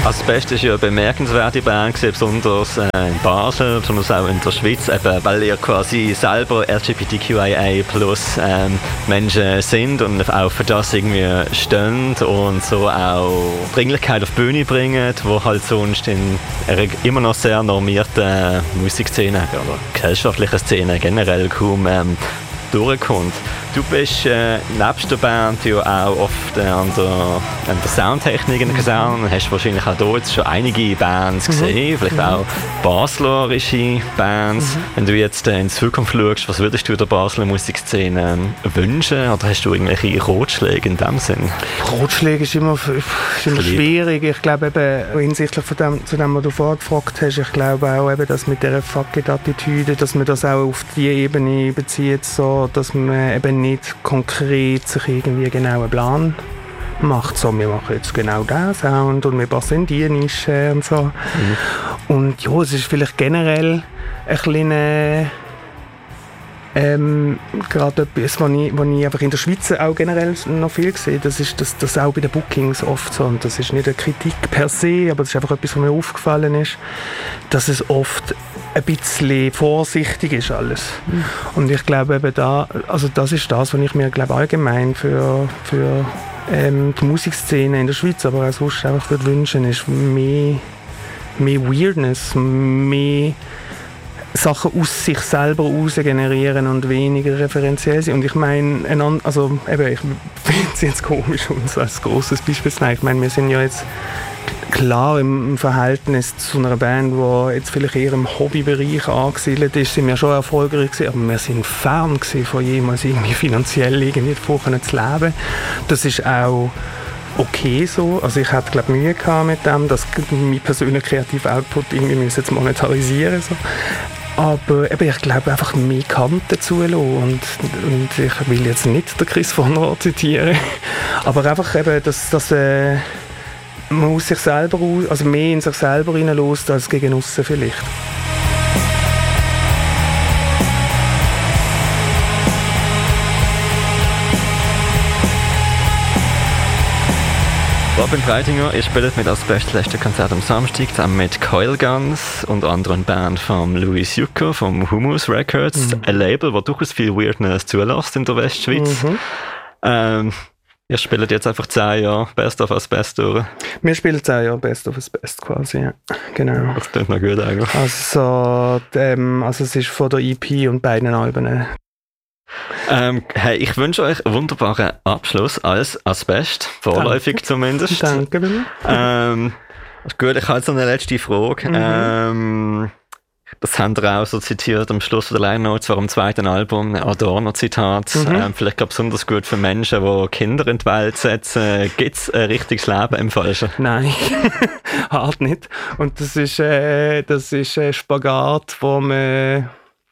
Asbest ist ja eine bemerkenswerte Band, besonders in Basel, besonders auch in der Schweiz, eben, weil ihr quasi selber LGBTQIA+ Menschen sind und auch für das irgendwie stehen und so auch Dringlichkeit auf die Bühne bringen, wo halt sonst in einer immer noch sehr normierten Musikszene oder gesellschaftlichen Szene generell kaum durchkommt. Du bist nebst der Band ja auch oft an der Soundtechnik gesessen, hast wahrscheinlich auch dort schon einige Bands gesehen, vielleicht auch baslerische Bands. Wenn du jetzt in die Zukunft schaust, was würdest du der Basler Musikszene wünschen oder hast du irgendwelche Ratschläge in dem Sinn? Ratschläge ist immer schwierig. Ich glaube eben, hinsichtlich von dem, zu dem, was du vorher gefragt hast, ich glaube auch eben, dass mit dieser Fuck-it-Attitüde, dass man das auch auf die Ebene bezieht, so, dass man eben nicht konkret sich irgendwie genau einen Plan macht. So, wir machen jetzt genau diesen Sound und wir passen in diese Nische und so. Und ja, es ist vielleicht generell ein bisschen gerade etwas, was ich einfach in der Schweiz auch generell noch viel sehe, das ist das auch bei den Bookings oft so, und das ist nicht eine Kritik per se, aber das ist einfach etwas, was mir aufgefallen ist, dass es oft ein bisschen vorsichtig ist alles. Und ich glaube eben das ist das, was ich mir allgemein für die Musikszene in der Schweiz, aber auch sonst einfach würde wünschen, ist mehr Weirdness, mehr Sachen aus sich selber raus generieren und weniger referenziell sind. Und ich meine, ich finde es jetzt komisch, uns als grosses Beispiel zu nehmen. Ich meine, wir sind ja jetzt klar im Verhältnis zu einer Band, die jetzt vielleicht eher im Hobbybereich angesiedelt ist, sind wir schon erfolgreich gewesen, aber wir sind fern von jemals irgendwie finanziell irgendwie davon zu leben. Das ist auch okay so. Also ich hatte Mühe gehabt mit dem, dass mein persönlicher kreativer Output irgendwie jetzt monetarisieren so. Aber eben, ich glaube, einfach mehr Kanten zulassen. Und ich will jetzt nicht den Chris von Rohr zitieren, aber einfach eben, dass man aus sich selber also mehr in sich selber hineinlässt als gegen aussen vielleicht. Robin Breitinger, ihr spielt mit Asbest das letzte Konzert am Samstag zusammen mit Coil Guns und anderen Band von Louis Jucker vom Humus Records, ein Label, das durchaus viel Weirdness zulässt in der Westschweiz. Ihr spielt jetzt einfach 10 Jahre Best of Asbest durch. Wir spielen 10 Jahre Best of Asbest quasi, ja. Genau. Das klingt noch gut eigentlich. Also es ist von der EP und beiden Alben. Hey, ich wünsche euch einen wunderbaren Abschluss als Asbest, vorläufig zumindest. Danke, bitte. Gut, ich habe jetzt noch eine letzte Frage. Das haben wir auch so zitiert am Schluss der Line Notes vor dem zweiten Album, ein Adorno-Zitat. Vielleicht besonders gut für Menschen, die Kinder in die Welt setzen. Gibt es ein richtiges Leben im Falschen? Nein, halt nicht. Und das ist ein Spagat, wo man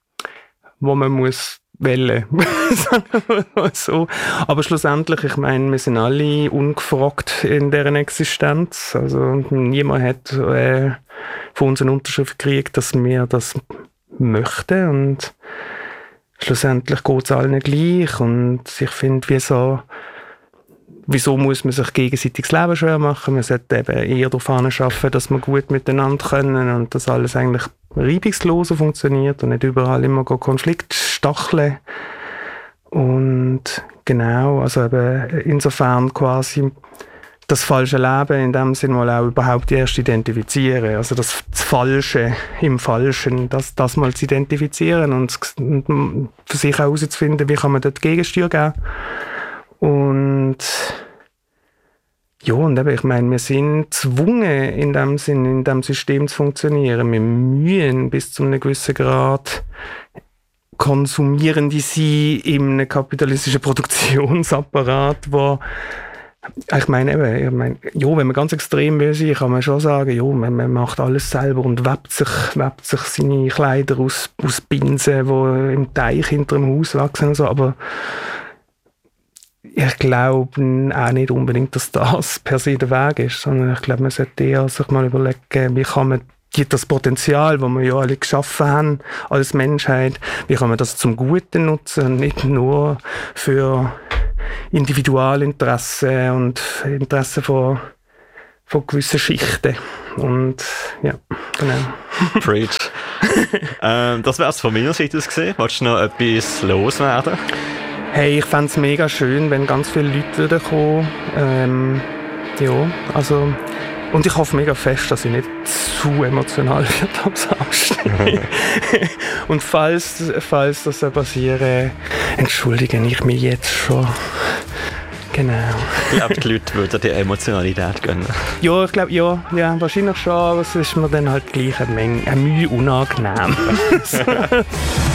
muss wählen. Sagen wir mal so. Aber schlussendlich, ich meine, wir sind alle ungefragt in deren Existenz. Also niemand hat von uns eine Unterschrift gekriegt, dass wir das möchten. Und schlussendlich geht es allen gleich. Und ich finde, wieso muss man sich gegenseitig das Leben schwer machen? Man sollte eben eher darauf arbeiten, dass wir gut miteinander können und dass alles eigentlich reibungsloser funktioniert und nicht überall immer Konflikt stacheln. Und genau, also eben insofern quasi das falsche Leben in dem Sinne mal auch überhaupt erst identifizieren. Also das Falsche im Falschen, das mal zu identifizieren und für sich auch herauszufinden, wie kann man dort Gegensteuer geben. Und ja, und eben, ich meine, wir sind gezwungen, in dem Sinn, in dem System zu funktionieren. Wir müssen bis zu einem gewissen Grad konsumierende sein in einem kapitalistischen Produktionsapparat, wo ich meine, ja, wenn man ganz extrem will sein, kann man schon sagen, ja, man macht alles selber und webt sich seine Kleider aus Binsen, die im Teich hinter dem Haus wachsen und so, aber ich glaube auch nicht unbedingt, dass das per se der Weg ist, sondern ich glaube, man sollte eher sich mal überlegen, wie kann man das Potenzial, das wir ja alle geschaffen haben als Menschheit, wie kann man das zum Guten nutzen und nicht nur für Individualinteressen und Interessen von von gewissen Schichten. Und ja, genau. Preach. Das wäre es von meiner Seite aus gesehen. Wolltest du noch etwas loswerden? Hey, ich fände es mega schön, wenn ganz viele Leute wieder kommen. Ja, also... Und ich hoffe mega fest, dass ich nicht zu emotional werde am Samstag. Und falls das passiert, entschuldige ich mich jetzt schon. Genau. Ich glaube, die Leute würden die Emotionalität gönnen. Ja, ich glaube, ja, wahrscheinlich schon, aber es ist mir dann halt gleich eine Mühe unangenehm.